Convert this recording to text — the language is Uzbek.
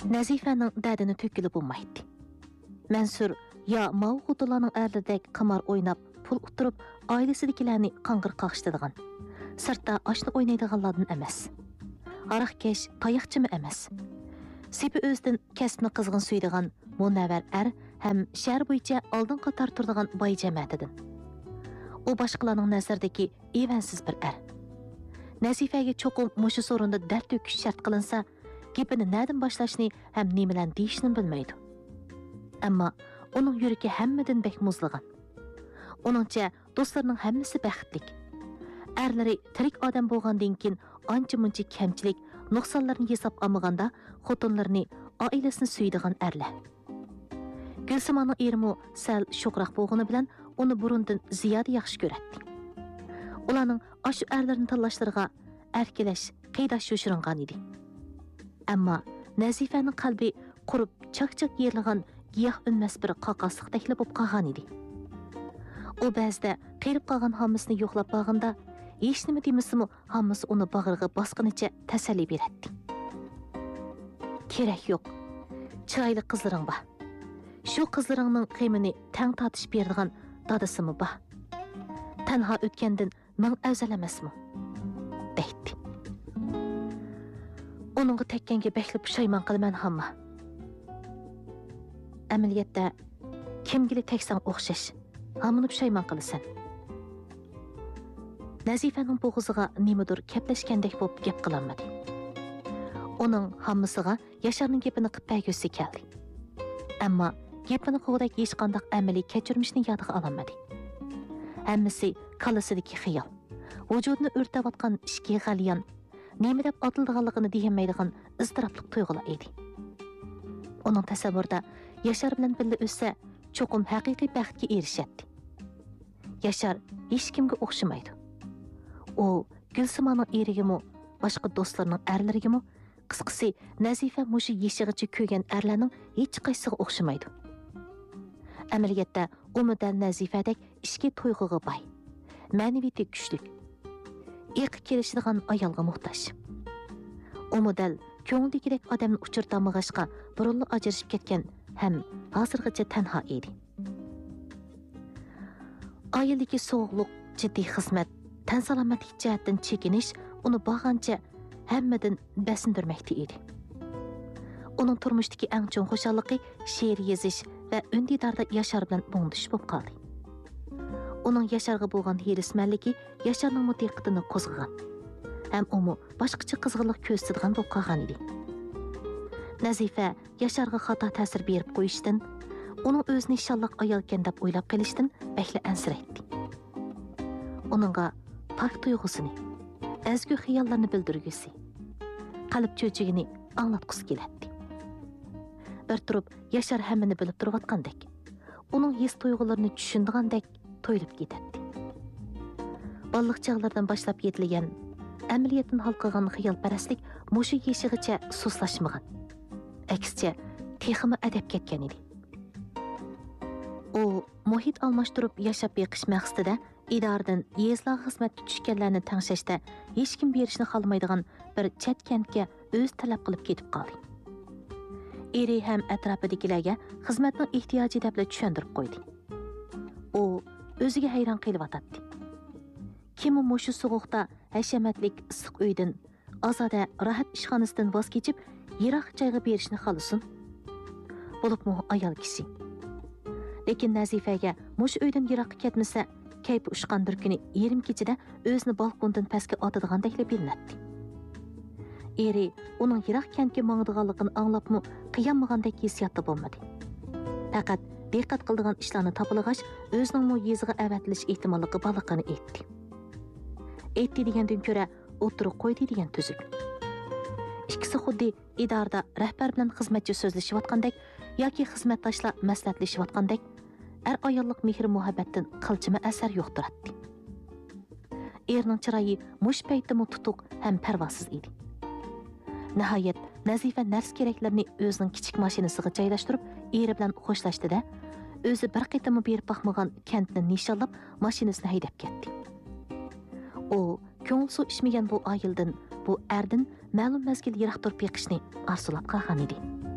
Nazifaning dardini to'kilib bo'lmaydi. Mansur yo Mavg'udlarning ərlidək qimar o'ynab, pul uturib, oilasidagilarni qanqir qaqshtadigan. Sirtda oshni o'ynaydiganlardan emas. Aroqkesh, tayoqchimi emas. Sepi o'zidan kasbni qizg'in suydigan munavar ham shahar bo'yicha oldin qator turadigan boy jamiyatidan. U boshqalarning nazaridagi evansiz bir Nazifaga cho'qim mushu so'rinda dard to'kish shart qilinsa, gapini na'dan boshlashni ham nimadan deyishni bilmaydi. Ammo uning yuragi hammadan bek muzlagan. Uningcha do'stlarining hammasi baxtlik. Erlari tirik odam bo'lgandan keyin ancha-muncha kamchilik, nuqsonlarni hisob olmaganda xotinlarni, oilasini suydigan erlar. Gulsimonning erimi sal sho'qroq bo'lgani bilan uni burundan ziyoda yaxshi ko'radi. Ularning ashu erlarni tanlashlariga erkalash, qiydash yoshiringan edi. Ammo Nazifaning qalbi qurib, chaq-chaq yerilgan giyoh unmas bir qaqasliq taklif bo'lib qolgan edi. U ba'zida qirib qolgan hammasini yo'qlab bo'lganda, hech nima demasimi, hammasi uni bag'riga bosqinicha tasalli beradi. Kerak yo'q. Chiroyli qizlaring bor. Shu qizlaringning qiymini tang tatishib beradigan dadasimi bor. Tanha o'tgandan ming afzal emasmi? deydi. Uningga tekkanga beklib pushaymon qilaman hamma. Amaliyotda kimga teksang o'xshash, hammani pushaymon qilasan. Nazifaning bo'g'ziga nimadir kaplashgandek bo'lib gap qilolmadi. Uning hammasiga Yasharning gapini qilib bergisi keldi. Ammo gapini qilgudek hech qanday amaliy kechirmishni yodiga ololmadi. Hammasi kalasidagi xiyol. Vujudini o'rtayotgan ishki g'alyon, nima deb otilganligini deyolmaydigan iztirobli tuyg'ular edi. Uning tasavvurida Yashar bilan birga o'ssa, cho'qim haqiqiy baxtga erishadi. Yashar hech kimga o'xshamaydi. U Gulsimonning erigimi, boshqa do'stlarining erlarigimi, qisqasi Nazifa mushu yeshig'icha ko'ygan erlarning hech qaysiga o'xshamaydi. Amaliyotda u model Nazifadek ishki tuyg'uga boy, ma'naviyati kuchli, iqib kelishadigan ayolga muhtoj. U model ko'ngildagidek odamni uchirtamag'ashqa burunli ajrashib ketgan ham hozirgacha tanho edi. Oiladagi so'g'liq, jiddiy xizmat, tan salomatlik jihatdan chekinish uni bag'ancha hammadan basindirmoqda edi. Uning turmushdagi eng chong xushalliqi she'r yozish va undidarda Yashar bilan bo'ngdish bo'lib qoldi. Uning Yasharga bo'lgan hirismanligi Yasharning diqqatini qo'zg'agan. Ham uni boshqacha qizg'inlik ko'rsatadigan bo'lib qolgan edi. Nazifa Yasharga xato ta'sir berib qo'yishdan, uning o'zini inshaalloh ayolkan deb o'ylab qilishdan bakla ansiraydi. Uningga pak tuyg'usini, ezgu xiyollarni bildirgusi, qalb cho'chigini anglatqusi keladi. Bir turib Yashar hammani bilib turayotgandek, uning his tuyg'ularini tushundigandek to'yilib ketadi. Balliq chog'lardan boshlab yetilgan, amaliyotdan hal qilgan xiyolparastlik mushu yeshig'icha suslashmagan. Aksicha, texmi adab ketgan edi. U muhit almashtirib yashab beqish maqsadida idoradan yezlar xizmatga tushganlarni tangshashda hech kim berishni xohlamaydigan bir chatkentga o'z talab qilib ketib qoldi. Eri ham atrofidagilarga xizmatning ehtiyoji deb tushuntirib qo'ydi. U o'ziga hayron qilyotdi. Kim mushu sovuqda hashamatlik issiq uydan, ozoda rohat ishxonasidan voz kechib, yiroq joyga berishni xohlasin? Bo'libmi ayol kishi. Lekin Nazifaga mush uydan yiroqqa ketmasa, kayfi ushqan bir kuni yarim kechida o'zini balkondan pastga otadigandek bilinadi. Eri uning yiroq kentga mangdiganligini anglabmi, qiyamagandek hissiyotda bo'lmadi. Faqat diqqat qildigan ishlarni topilg'ash o'zining yeziga avatilish ehtimolligi borligini aytdi. Aytdi degandan ko'ra o'tirib qo'ydi degan tuzuk. Ikkisi xuddi idorada rahbar bilan xizmatchi so'zlashayotgandek yoki xizmatdoshlar maslahatlashayotgandek ayollik mehr muhabbatdan qilchima asar yo'qtiradi. Erning chiroyi mush paytda tutuq ham parvosiz edi. Nihoyat Nazifa nars keraklarni o'zining kichik mashinasiga joylashtirib, eri bilan xo'shlashdi-da, o'zi bir qitimni berib baxmagan kentni nishonlab mashinasini haydab ketdi. U ko'ngil suv ishmagan bu ayildan, bu erdan ma'lum mazgil yiroq turib yiqishni arzulab qolgan edi.